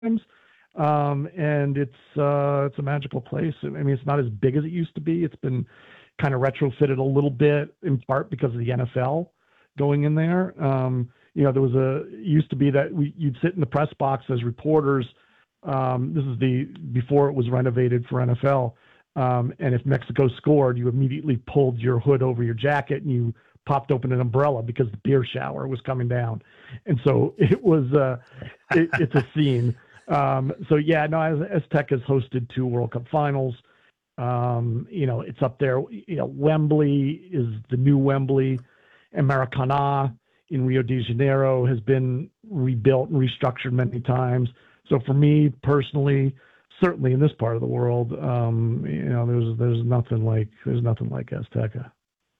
times. And it's a magical place. I mean, it's not as big as it used to be. It's been kind of retrofitted a little bit, in part because of the NFL going in there. There was used to be that you'd sit in the press box as reporters. This is before it was renovated for NFL. And if Mexico scored, you immediately pulled your hood over your jacket and you popped open an umbrella because the beer shower was coming down. And so it was, it's a scene. Azteca has hosted 2 World Cup finals. It's up there. Wembley is the new Wembley, and Maracanã in Rio de Janeiro has been rebuilt and restructured many times. So for me personally, certainly in this part of the world, there's nothing like Azteca.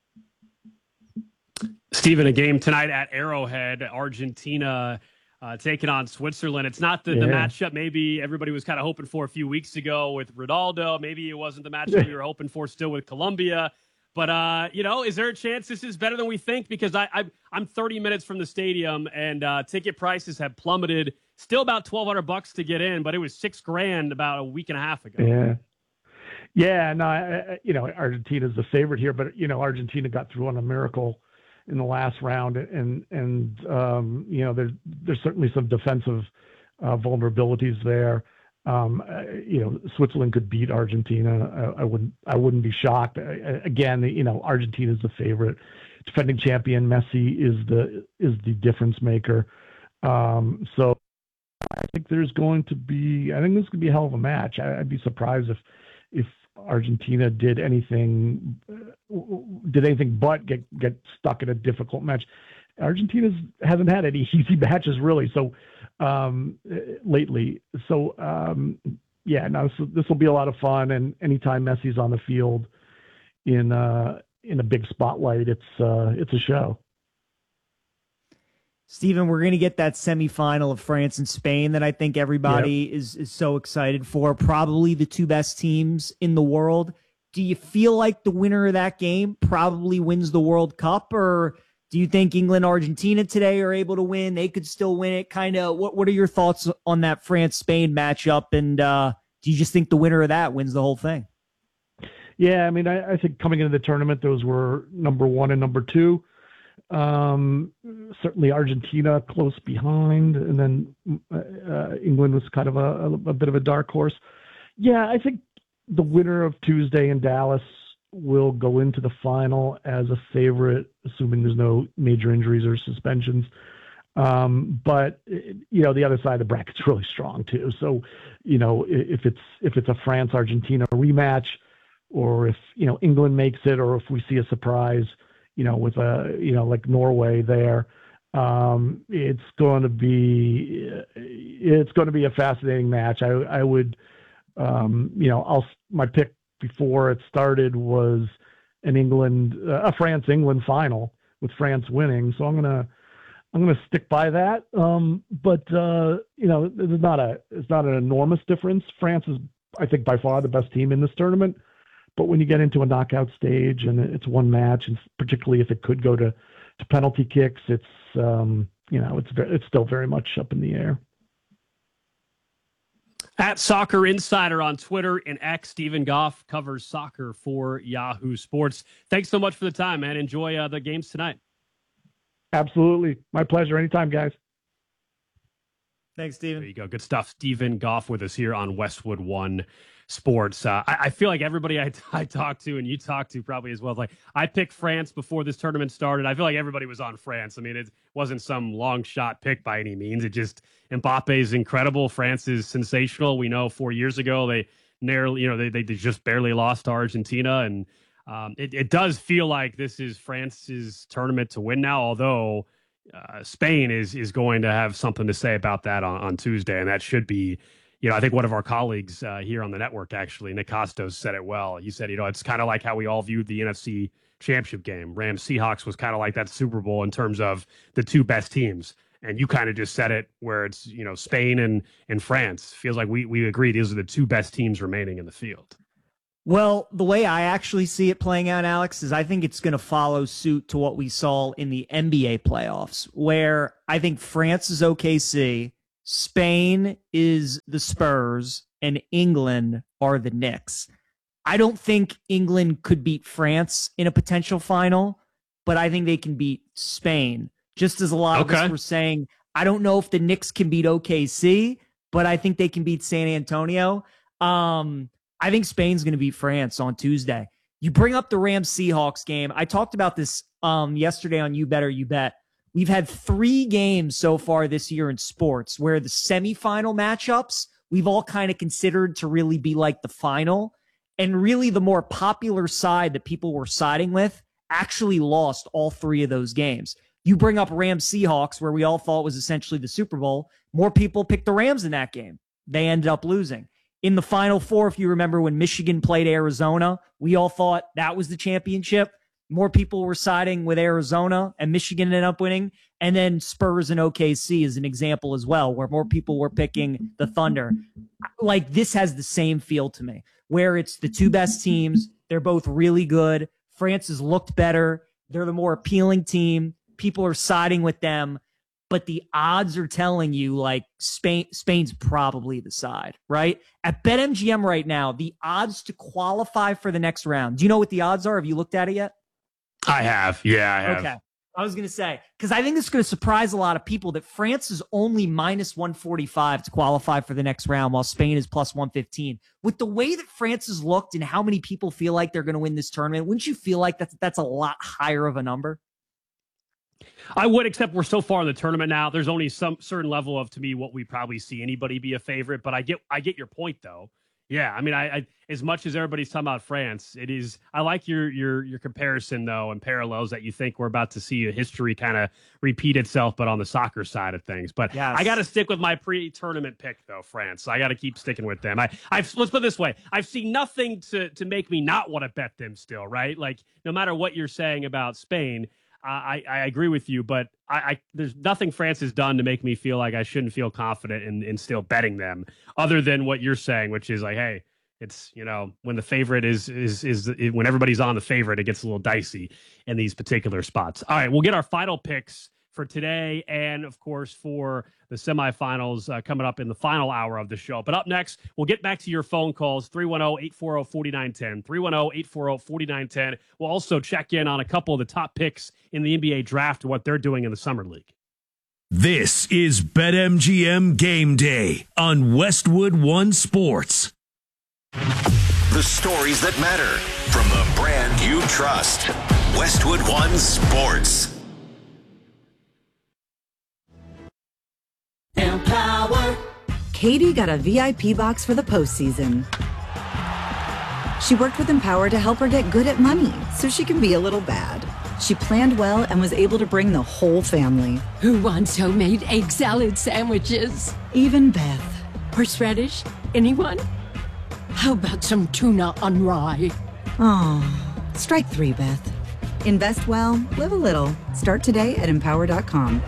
Stephen, a game tonight at Arrowhead, Argentina taking on Switzerland. It's not the matchup maybe everybody was kind of hoping for a few weeks ago with Ronaldo. Maybe it wasn't the matchup we were hoping for still with Colombia. But, is there a chance this is better than we think? Because I'm 30 minutes from the stadium, and ticket prices have plummeted. Still about $1,200 to get in, but it was $6,000 about a week and a half ago. Yeah. Yeah, no, Argentina's the favorite here, but, Argentina got through on a miracle in the last round, and there's certainly some defensive vulnerabilities there. Switzerland could beat Argentina. I wouldn't be shocked. Again, Argentina's the favorite. Defending champion Messi is the difference maker. So I think this is going to be a hell of a match. I'd be surprised if Argentina did anything but get stuck in a difficult match. Argentina hasn't had any easy matches really. So lately. So this will be a lot of fun. And anytime Messi's on the field in a big spotlight, it's a show. Steven, we're going to get that semifinal of France and Spain that I think everybody is so excited for. Probably the 2 best teams in the world. Do you feel like the winner of that game probably wins the World Cup, or do you think England, Argentina today are able to win? They could still win it. Kind of, what are your thoughts on that France-Spain matchup? And do you just think the winner of that wins the whole thing? Yeah, I mean, I think coming into the tournament, those were number 1 and number 2. Certainly Argentina close behind, and then England was kind of a bit of a dark horse. Yeah, I think the winner of Tuesday in Dallas will go into the final as a favorite, assuming there's no major injuries or suspensions. But the other side of the bracket's really strong too. So, if it's a France-Argentina rematch, or if England makes it, or if we see a surprise, with like Norway there, it's going to be a fascinating match. I would, my pick before it started was a France-England final with France winning. So I'm gonna stick by that. But it's not an enormous difference. France is, I think, by far the best team in this tournament. But when you get into a knockout stage and it's one match, and particularly if it could go to penalty kicks, it's still very much up in the air. At Soccer Insider on Twitter and X, Stephen Goff covers soccer for Yahoo Sports. Thanks so much for the time, man. Enjoy the games tonight. Absolutely. My pleasure. Anytime, guys. Thanks, Stephen. There you go. Good stuff. Stephen Goff with us here on Westwood One Sports. I feel like everybody I talked to and you talked to probably as well. Like, I picked France before this tournament started. I feel like everybody was on France. I mean, it wasn't some long shot pick by any means. It just, Mbappe is incredible. France is sensational. We know 4 years ago they narrowly, they just barely lost to Argentina, and it does feel like this is France's tournament to win now. Although Spain is going to have something to say about that on Tuesday, and that should be. I think one of our colleagues here on the network, actually, Nick Costos, said it well. He said, it's kind of like how we all viewed the NFC Championship game. Rams Seahawks was kind of like that Super Bowl in terms of the 2 best teams. And you kind of just said it where it's, Spain and France. Feels like we agree these are the 2 best teams remaining in the field. Well, the way I actually see it playing out, Alex, is I think it's going to follow suit to what we saw in the NBA playoffs, where I think France is OKC Spain is the Spurs and England are the Knicks. I don't think England could beat France in a potential final, but I think they can beat Spain. Just as a lot of us were saying, I don't know if the Knicks can beat OKC, but I think they can beat San Antonio. I think Spain's going to beat France on Tuesday. You bring up the Rams-Seahawks game. I talked about this yesterday on You Better You Bet. We've had 3 games so far this year in sports where the semifinal matchups we've all kind of considered to really be like the final. And really the more popular side that people were siding with actually lost all 3 of those games. You bring up Rams-Seahawks, where we all thought was essentially the Super Bowl. More people picked the Rams in that game. They ended up losing. In the Final Four, if you remember when Michigan played Arizona, we all thought that was the championship. More people were siding with Arizona, and Michigan ended up winning. And then Spurs and OKC is an example as well, where more people were picking the Thunder. Like, this has the same feel to me, where it's the 2 best teams. They're both really good. France has looked better. They're the more appealing team. People are siding with them, but the odds are telling you like Spain's probably the side, right? At BetMGM right now, the odds to qualify for the next round. Do you know what the odds are? Have you looked at it yet? I have. Yeah, I have. Okay. I was going to say, because I think this is going to surprise a lot of people that France is only minus 145 to qualify for the next round, while Spain is plus 115. With the way that France has looked and how many people feel like they're going to win this tournament, wouldn't you feel like that's a lot higher of a number? I would, except we're so far in the tournament now. There's only some certain level of, to me, what we probably see anybody be a favorite. But I get your point, though. Yeah, I mean, I as much as everybody's talking about France, it is. I like your comparison though and parallels that you think we're about to see a history kind of repeat itself, but on the soccer side of things. But yes. I got to stick with my pre-tournament pick though, France. I got to keep sticking with them. Let's put it this way: I've seen nothing to make me not want to bet them still. Right? Like no matter what you're saying about Spain. I agree with you, but there's nothing France has done to make me feel like I shouldn't feel confident in still betting them, other than what you're saying, which is like, hey, it's when the favorite is when everybody's on the favorite, it gets a little dicey in these particular spots. All right, we'll get our final picks for today, and of course for the semifinals coming up in the final hour of the show. But up next, we'll get back to your phone calls, 310-840-4910, 310-840-4910. We'll also check in on a couple of the top picks in the NBA draft and what they're doing in the Summer League. This is BetMGM Game Day on Westwood One Sports. The stories that matter from the brand you trust. Westwood One Sports. Empower. Katie got a VIP box for the postseason. She worked with Empower to help her get good at money so she can be a little bad. She planned well and was able to bring the whole family. Who wants homemade egg salad sandwiches? Even Beth. Horseradish? Anyone? How about some tuna on rye? Oh, strike 3, Beth. Invest well, live a little. Start today at Empower.com.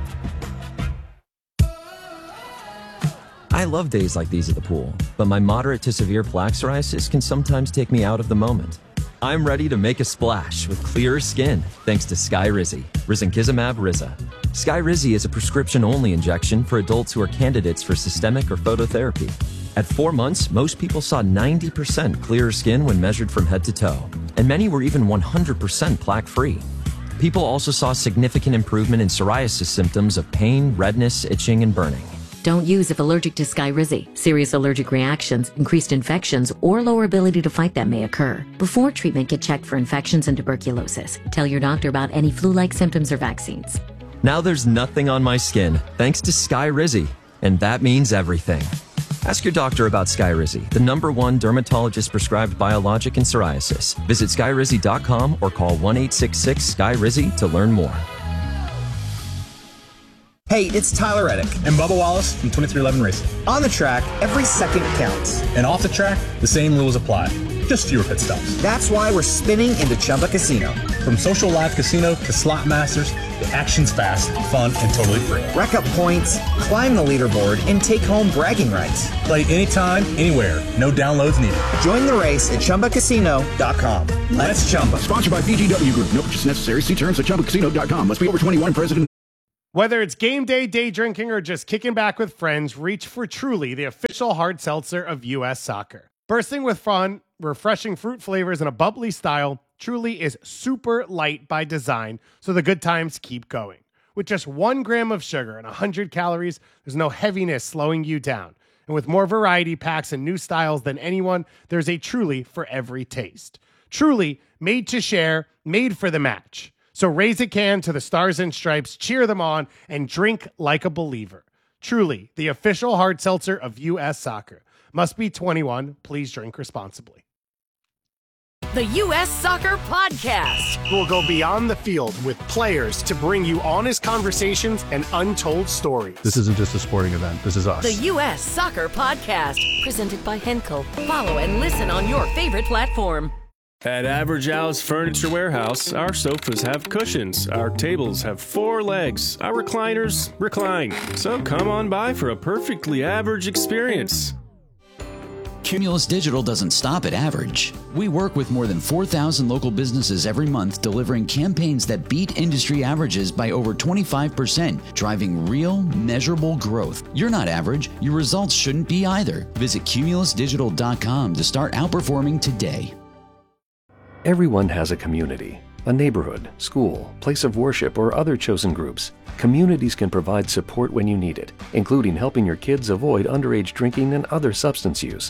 I love days like these at the pool, but my moderate to severe plaque psoriasis can sometimes take me out of the moment. I'm ready to make a splash with clearer skin thanks to Skyrizi, Risankizumab Riza. Skyrizi is a prescription-only injection for adults who are candidates for systemic or phototherapy. At 4 months, most people saw 90% clearer skin when measured from head to toe, and many were even 100% plaque-free. People also saw significant improvement in psoriasis symptoms of pain, redness, itching, and burning. Don't use if allergic to Skyrizi. Serious allergic reactions, increased infections, or lower ability to fight them may occur. Before treatment, get checked for infections and tuberculosis. Tell your doctor about any flu-like symptoms or vaccines. Now there's nothing on my skin thanks to Skyrizi, and that means everything. Ask your doctor about Skyrizi, the #1 dermatologist-prescribed biologic in psoriasis. Visit Skyrizi.com or call 1-866-SKY-RIZI to learn more. Hey, it's Tyler Reddick and Bubba Wallace from 2311 Racing. On the track, every second counts. And off the track, the same rules apply. Just fewer pit stops. That's why we're spinning into Chumba Casino. From social live casino to slot masters, the action's fast, fun, and totally free. Rack up points, climb the leaderboard, and take home bragging rights. Play anytime, anywhere. No downloads needed. Join the race at ChumbaCasino.com. Let's Chumba. Sponsored by VGW Group. No purchase necessary. See terms at ChumbaCasino.com. Must be over 21. President. Whether it's game day, day drinking, or just kicking back with friends, reach for Truly, the official hard seltzer of U.S. Soccer. Bursting with fun, refreshing fruit flavors, and a bubbly style, Truly is super light by design, so the good times keep going. With just 1 gram of sugar and 100 calories, there's no heaviness slowing you down. And with more variety packs and new styles than anyone, there's a Truly for every taste. Truly, made to share, made for the match. So raise a can to the Stars and Stripes, cheer them on, and drink like a believer. Truly, the official hard seltzer of U.S. Soccer. Must be 21. Please drink responsibly. The U.S. Soccer Podcast. We'll go beyond the field with players to bring you honest conversations and untold stories. This isn't just a sporting event. This is us. The U.S. Soccer Podcast. Presented by Henkel. Follow and listen on your favorite platform. At Average Al's Furniture Warehouse, our sofas have cushions, our tables have 4 legs, our recliners recline. So come on by for a perfectly average experience. Cumulus Digital doesn't stop at average. We work with more than 4,000 local businesses every month, delivering campaigns that beat industry averages by over 25%, driving real, measurable growth. You're not average. Your results shouldn't be either. Visit cumulusdigital.com to start outperforming today. Everyone has a community, a neighborhood, school, place of worship, or other chosen groups. Communities can provide support when you need it, including helping your kids avoid underage drinking and other substance use.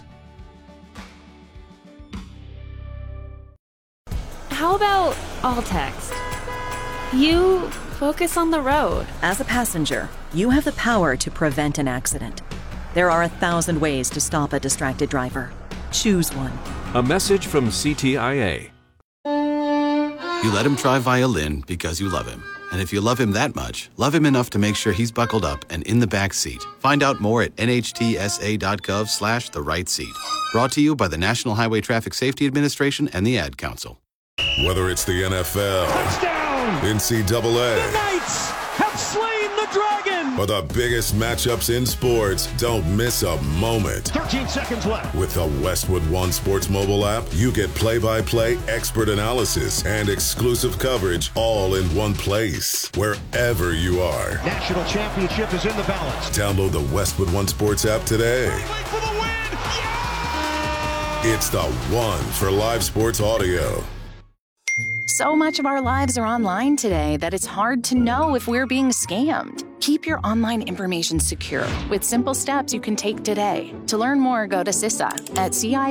How about all text? You focus on the road. As a passenger, you have the power to prevent an accident. There are 1,000 ways to stop a distracted driver. Choose one. A message from CTIA. You let him try violin because you love him. And if you love him that much, love him enough to make sure he's buckled up and in the back seat. Find out more at nhtsa.gov/the-right-seat. Brought to you by the National Highway Traffic Safety Administration and the Ad Council. Whether it's the NFL, touchdown, NCAA, the Knights have slain the dragon, or the biggest matchups in sports, don't miss a moment. 13 seconds left. With the Westwood One Sports mobile app, you get play-by-play expert analysis and exclusive coverage all in one place, wherever you are. National championship is in the balance. Download the Westwood One Sports app today. For the win! Yeah! It's the one for live sports audio. So much of our lives are online today that it's hard to know if we're being scammed. Keep your online information secure with simple steps you can take today. To learn more, go to CISA at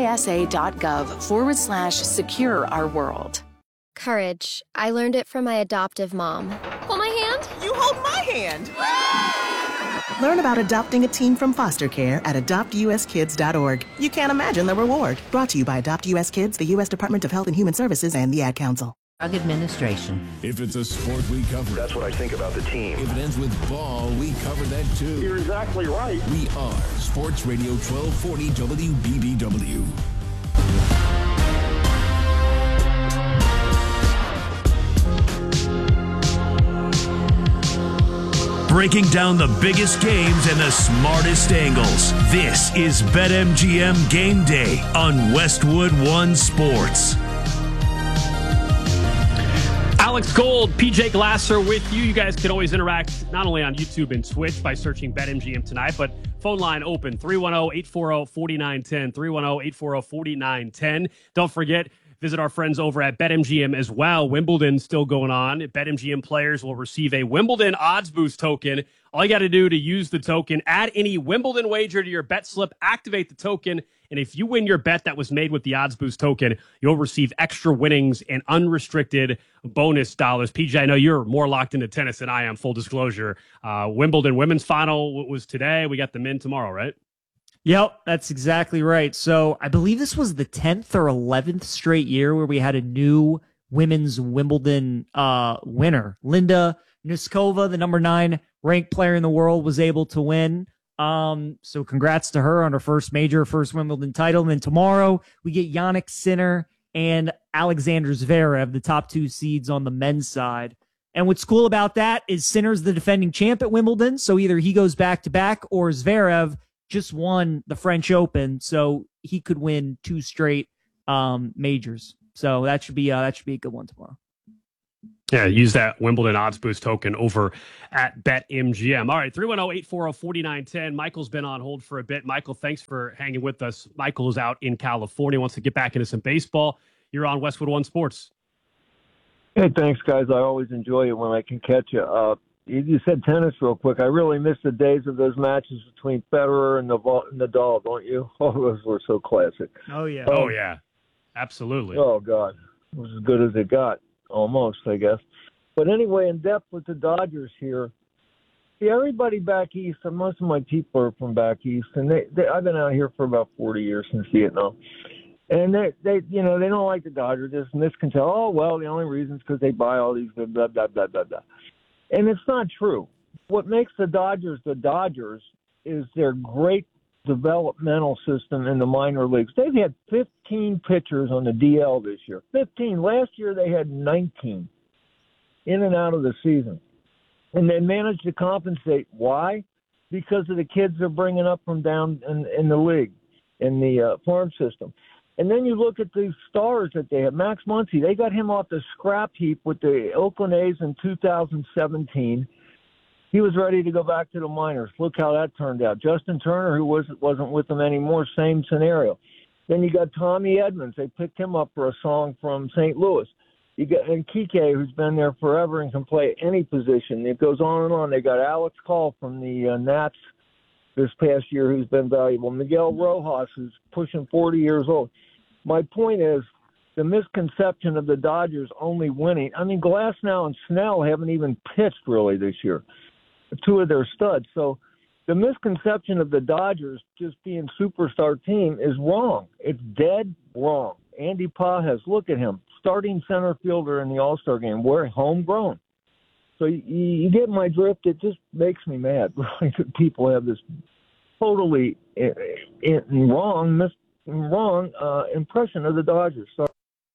cisa.gov/secure our world. Courage. I learned it from my adoptive mom. Hold my hand. You hold my hand. Learn about adopting a teen from foster care at adoptuskids.org. You can't imagine the reward. Brought to you by Adopt US Kids, the U.S. Department of Health and Human Services, and the Ad Council. Drug administration. If it's a sport, we cover it. That's what I think about the team. If it ends with ball, we cover that too. You're exactly right. We are Sports Radio 1240 WBBW. Breaking down the biggest games and the smartest angles. This is BetMGM Game Day on Westwood One Sports. Alex Gold, PJ Glasser with you. You guys can always interact not only on YouTube and Twitch by searching BetMGM tonight, but phone line open 310-840-4910, 310-840-4910. Don't forget, visit our friends over at BetMGM as well. Wimbledon's still going on. BetMGM players will receive a Wimbledon Odds Boost token. All you got to do to use the token, add any Wimbledon wager to your bet slip, activate the token, and if you win your bet that was made with the Odds Boost token, you'll receive extra winnings and unrestricted bonus dollars. PJ, I know you're more locked into tennis than I am, full disclosure. Wimbledon women's final was today. We got the men tomorrow, right? Yep, that's exactly right. So I believe this was the 10th or 11th straight year where we had a new women's Wimbledon winner. Linda Noskova, the number 9 ranked player in the world, was able to win. So congrats to her on her first Wimbledon title. And then tomorrow we get Jannik Sinner and Alexander Zverev, the top 2 seeds on the men's side. And what's cool about that is Sinner's the defending champ at Wimbledon. So either he goes back to back or Zverev just won the French Open. So he could win 2 straight majors. So that should be a good one tomorrow. Yeah, use that Wimbledon odds boost token over at BetMGM. All right, 310-840-4910. Michael's been on hold for a bit. Michael, thanks for hanging with us. Michael is out in California, wants to get back into some baseball. You're on Westwood One Sports. Hey, thanks, guys. I always enjoy it when I can catch you. You said tennis real quick. I really miss the days of those matches between Federer and Nadal, don't you? Oh, those were so classic. Oh, yeah. Oh, yeah. Absolutely. Oh, God. It was as good as it got. Almost, I guess. But anyway, in depth with the Dodgers here. See, everybody back east, and most of my people are from back east, and I've been out here for about 40 years since Vietnam. And they don't like the Dodgers. Just misconcept. Oh, well, the only reason is because they buy all these blah, blah, blah, blah, blah, blah. And it's not true. What makes the Dodgers is their great developmental system in the minor leagues. They've had 15 pitchers on the DL this year. 15. Last year they had 19 in and out of the season. And they managed to compensate. Why? Because of the kids they're bringing up from down in the league, in the farm system. And then you look at these stars that they have. Max Muncy, they got him off the scrap heap with the Oakland A's in 2017. He was ready to go back to the minors. Look how that turned out. Justin Turner, who wasn't with them anymore, same scenario. Then you got Tommy Edmonds. They picked him up for a song from St. Louis. You got Kike, who's been there forever and can play any position. It goes on and on. They got Alex Call from the Nats this past year, who's been valuable. Miguel Rojas, who's pushing 40 years old. My point is the misconception of the Dodgers only winning. I mean, Glasnow and Snell haven't even pitched really this year, two of their studs. So the misconception of the Dodgers just being superstar team is wrong. It's dead wrong. Andy Pages, look at him, starting center fielder in the All-Star game. We're homegrown. So you get my drift. It just makes me mad. People have this totally wrong impression of the Dodgers. So,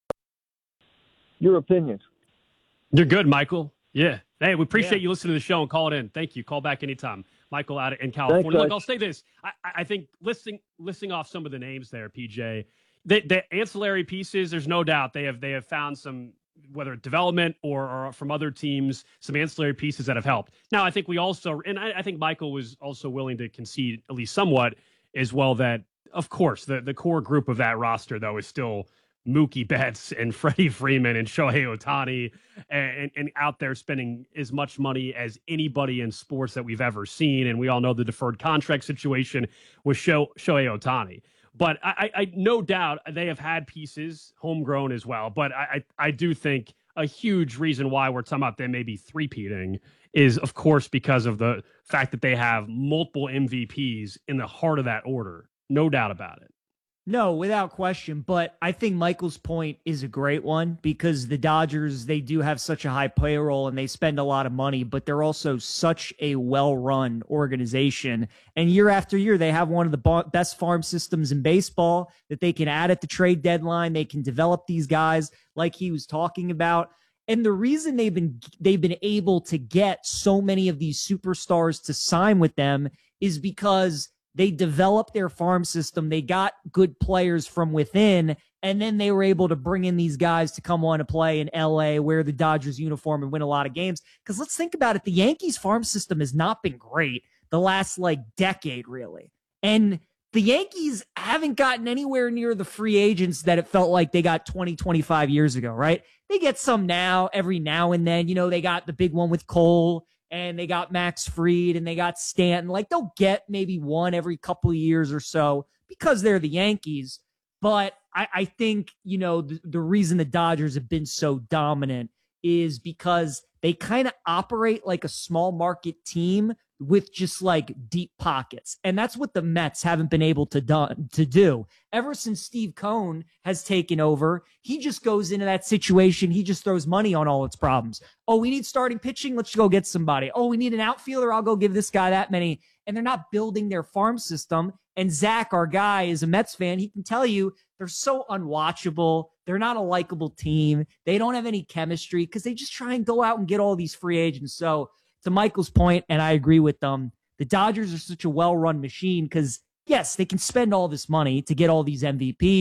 your opinions? You're good, Michael. Yeah. Hey, we appreciate you listening to the show and call it in. Thank you. Call back anytime. Michael out in California. Thanks, look, I'll say this. I think listing off some of the names there, PJ, the ancillary pieces, there's no doubt they have found some, whether development or from other teams, some ancillary pieces that have helped. Now, I think we also, and I think Michael was also willing to concede at least somewhat as well that, of course, the core group of that roster, though, is still Mookie Betts and Freddie Freeman and Shohei Ohtani and out there spending as much money as anybody in sports that we've ever seen. And we all know the deferred contract situation with Shohei Ohtani. But I no doubt they have had pieces homegrown as well. But I do think a huge reason why we're talking about them maybe three-peating is, of course, because of the fact that they have multiple MVPs in the heart of that order. No doubt about it. No, without question. But I think Michael's point is a great one because the Dodgers, they do have such a high payroll and they spend a lot of money, but they're also such a well-run organization. And year after year, they have one of the best farm systems in baseball that they can add at the trade deadline. They can develop these guys like he was talking about. And the reason they've been able to get so many of these superstars to sign with them is because they developed their farm system. They got good players from within, and then they were able to bring in these guys to come on to play in LA, wear the Dodgers uniform, and win a lot of games. Because let's think about it. The Yankees farm system has not been great the last decade, really. And the Yankees haven't gotten anywhere near the free agents that it felt like they got 20, 25 years ago, right? They get some now, every now and then. You know, they got the big one with Cole, and they got Max Fried, and they got Stanton. They'll get maybe one every couple of years or so because they're the Yankees. But I think, the reason the Dodgers have been so dominant is because they kind of operate like a small market team with just deep pockets. And that's what the Mets haven't been able to do. Ever since Steve Cohen has taken over, he just goes into that situation. He just throws money on all its problems. Oh, we need starting pitching. Let's go get somebody. Oh, we need an outfielder. I'll go give this guy that many. And they're not building their farm system. And Zach, our guy, is a Mets fan. He can tell you they're so unwatchable. They're not a likable team. They don't have any chemistry because they just try and go out and get all these free agents. So to Michael's point, and I agree with them, the Dodgers are such a well-run machine because, yes, they can spend all this money to get all these MVPs,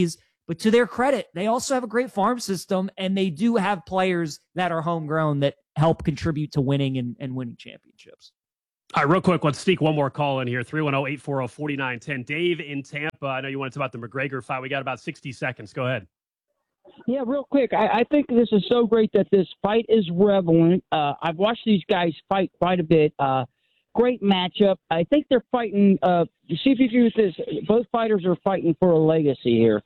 But to their credit, they also have a great farm system, and they do have players that are homegrown that help contribute to winning and winning championships. All right, real quick, let's sneak one more call in here. 310-840-4910. Dave in Tampa, I know you wanted to talk about the McGregor fight. We got about 60 seconds. Go ahead. Yeah, real quick. I think this is so great that this fight is relevant. I've watched these guys fight quite a bit. Great matchup. I think they're fighting. See if you agree with this. Both fighters are fighting for a legacy here.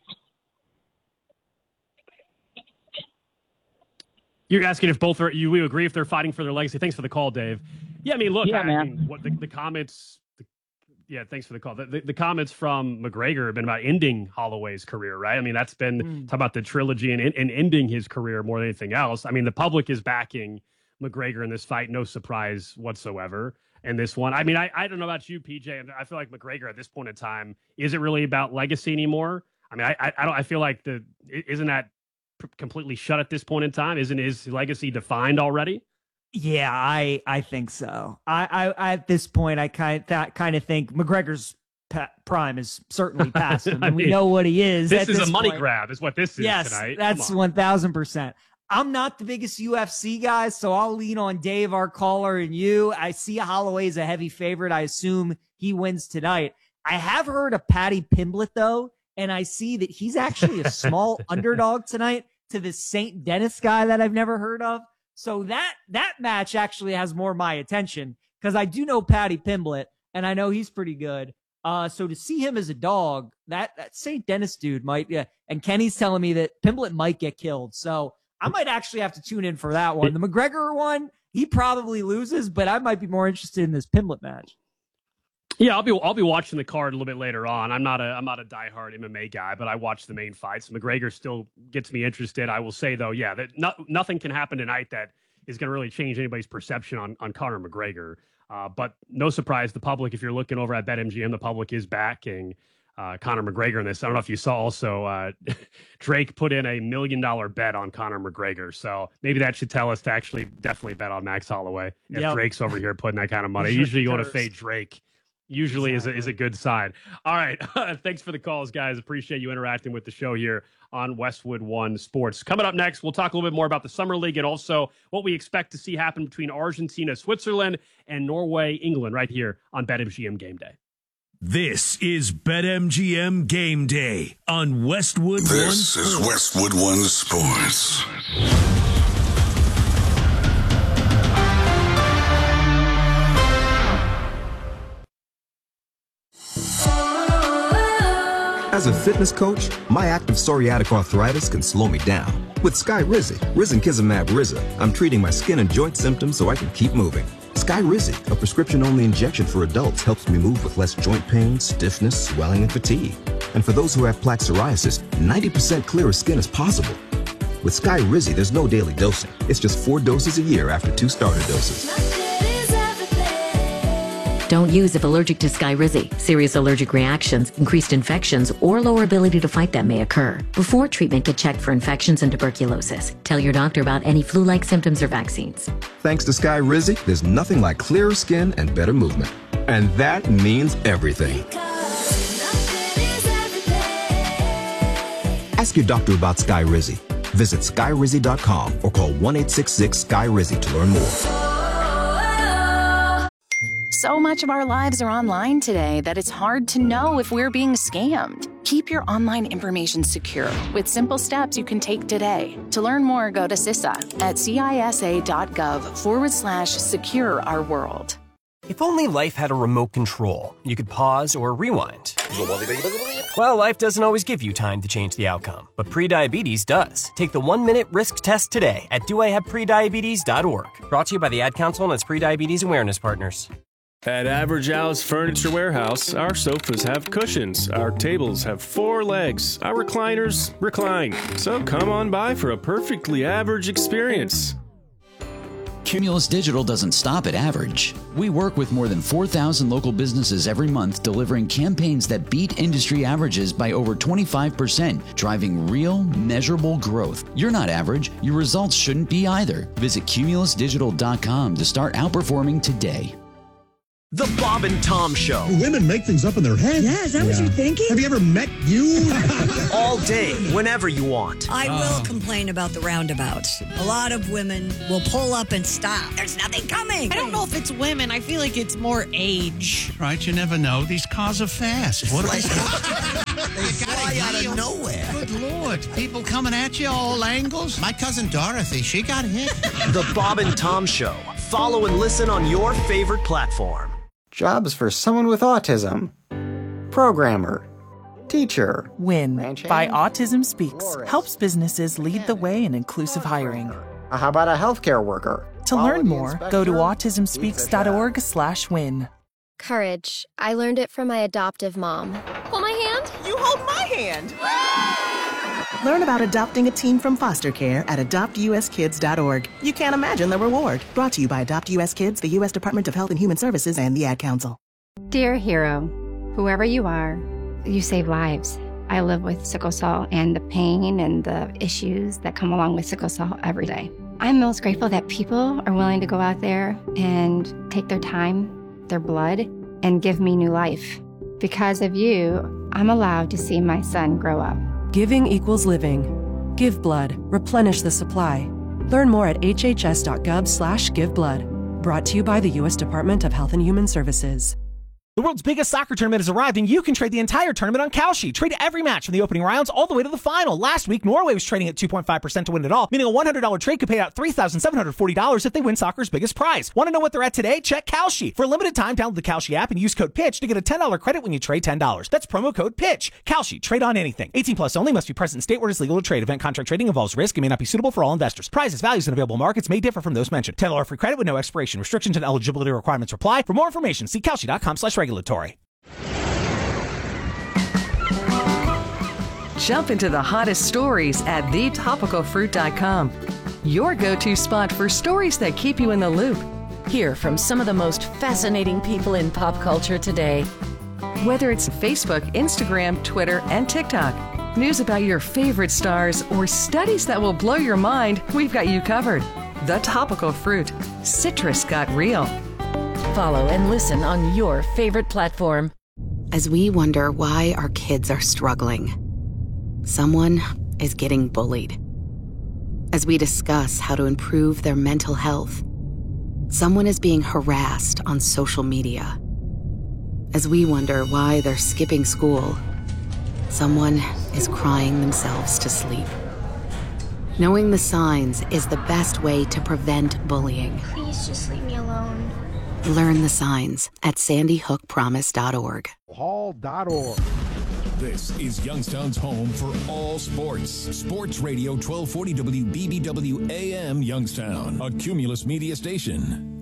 You're asking if both are, we agree if they're fighting for their legacy. Thanks for the call, Dave. Yeah, I mean, look, I mean, what the comments. Yeah, thanks for the call. The comments from McGregor have been about ending Holloway's career, right? I mean, that's been talk about the trilogy and ending his career more than anything else. I mean, the public is backing McGregor in this fight, no surprise whatsoever. And this one, I mean, I don't know about you, PJ. I feel like McGregor at this point in time isn't really about legacy anymore. I mean, I feel like isn't that completely shut at this point in time? Isn't his legacy defined already? Yeah, I think so. I at this point, I kind of think McGregor's prime is certainly past him. And we know what he is. This is a money grab, is what this is tonight. Yes, that's 1,000%. I'm not the biggest UFC guy, so I'll lean on Dave, our caller, and you. I see Holloway is a heavy favorite. I assume he wins tonight. I have heard of Paddy Pimblett, though, and I see that he's actually a small underdog tonight to this St. Denis guy that I've never heard of. So that match actually has more my attention because I do know Paddy Pimblett, and I know he's pretty good. So to see him as a dog, that St. Denis dude might, yeah. And Kenny's telling me that Pimblett might get killed. So I might actually have to tune in for that one. The McGregor one, he probably loses, but I might be more interested in this Pimblett match. Yeah, I'll be watching the card a little bit later on. I'm not a diehard MMA guy, but I watch the main fights. McGregor still gets me interested. I will say though, yeah, that nothing can happen tonight that is going to really change anybody's perception on Conor McGregor. But no surprise, the public, if you're looking over at BetMGM, the public is backing Conor McGregor in this. I don't know if you saw also Drake put in $1 million bet on Conor McGregor. So maybe that should tell us to actually definitely bet on Max Holloway. If Drake's over here putting that kind of money. Usually you want to fade Drake. Usually is a good sign. All right. Thanks for the calls, guys. Appreciate you interacting with the show here on Westwood One Sports. Coming up next, we'll talk a little bit more about the Summer League and also what we expect to see happen between Argentina, Switzerland, and Norway, England, right here on BetMGM Game Day. This is BetMGM Game Day on Westwood One Sports. This is Westwood One Sports. As a fitness coach, my active psoriatic arthritis can slow me down. With Skyrizi, Risankizumab Riza, I'm treating my skin and joint symptoms so I can keep moving. Skyrizi, a prescription-only injection for adults, helps me move with less joint pain, stiffness, swelling, and fatigue. And for those who have plaque psoriasis, 90% clearer skin is possible. With Skyrizi, there's no daily dosing. It's just 4 doses a year after 2 starter doses. Don't use if allergic to Skyrizi. Serious allergic reactions, increased infections, or lower ability to fight them may occur. Before treatment, get checked for infections and tuberculosis. Tell your doctor about any flu-like symptoms or vaccines. Thanks to Skyrizi, there's nothing like clearer skin and better movement. And that means everything. Ask your doctor about Skyrizi. Visit Skyrizi.com or call 1-866-SKY-RIZI to learn more. So much of our lives are online today that it's hard to know if we're being scammed. Keep your online information secure with simple steps you can take today. To learn more, go to CISA at CISA.gov/secure our world. If only life had a remote control, you could pause or rewind. Well, life doesn't always give you time to change the outcome, but prediabetes does. Take the 1-minute risk test today at doihaveprediabetes.org. Brought to you by the Ad Council and its Prediabetes Awareness Partners. At Average Al's Furniture Warehouse, our sofas have cushions, our tables have 4 legs, our recliners recline. So come on by for a perfectly average experience. Cumulus Digital doesn't stop at average. We work with more than 4,000 local businesses every month, delivering campaigns that beat industry averages by over 25%, driving real, measurable growth. You're not average. Your results shouldn't be either. Visit cumulusdigital.com to start outperforming today. The Bob and Tom Show. Women make things up in their head. Yeah, is that what you're thinking? Have you ever met you? All day, whenever you want. I will complain about the roundabouts. A lot of women will pull up and stop. There's nothing coming. I don't know if it's women. I feel like it's more age. Right, you never know. These cars are fast. What are they? They fly out of nowhere. Good Lord. People coming at you all angles. My cousin Dorothy, she got hit. The Bob and Tom Show. Follow and listen on your favorite platform. Jobs for someone with autism. Programmer. Teacher. WIN by Autism Speaks helps businesses lead the way in inclusive hiring. How about a healthcare worker? To learn more, go to autismspeaks.org/win. Courage. I learned it from my adoptive mom. Hold my hand. You hold my hand. Learn about adopting a teen from foster care at adoptuskids.org. You can't imagine the reward. Brought to you by Adopt US Kids, the U.S. Department of Health and Human Services, and the Ad Council. Dear hero, whoever you are, you save lives. I live with sickle cell and the pain and the issues that come along with sickle cell every day. I'm most grateful that people are willing to go out there and take their time, their blood, and give me new life. Because of you, I'm allowed to see my son grow up. Giving equals living. Give blood. Replenish the supply. Learn more at hhs.gov/giveblood. Brought to you by the U.S. Department of Health and Human Services. The world's biggest soccer tournament has arrived, and you can trade the entire tournament on Kalshi. Trade every match from the opening rounds all the way to the final. Last week, Norway was trading at 2.5% to win it all, meaning a $100 trade could pay out $3,740 if they win soccer's biggest prize. Want to know what they're at today? Check Kalshi. For a limited time, download the Kalshi app and use code PITCH to get a $10 credit when you trade $10. That's promo code PITCH. Kalshi. Trade on anything. 18 plus only. Must be present in state where it is legal to trade. Event contract trading involves risk and may not be suitable for all investors. Prizes, values, and available markets may differ from those mentioned. $10 free credit with no expiration. Restrictions and eligibility requirements apply. For more information, see kalshi.com/regulatory. Jump into the hottest stories at thetopicalfruit.com. Your go-to spot for stories that keep you in the loop. Hear from some of the most fascinating people in pop culture today. Whether it's Facebook, Instagram, Twitter, and TikTok, news about your favorite stars, or studies that will blow your mind, we've got you covered. The Topical Fruit. Citrus got real. Follow and listen on your favorite platform. As we wonder why our kids are struggling, someone is getting bullied. As we discuss how to improve their mental health, someone is being harassed on social media. As we wonder why they're skipping school, someone is crying themselves to sleep. Knowing the signs is the best way to prevent bullying. Please just leave me alone. Learn the signs at sandyhookpromise.org. Hall.org. This is Youngstown's home for all sports. Sports Radio 1240 WBBW AM Youngstown, a Cumulus media station.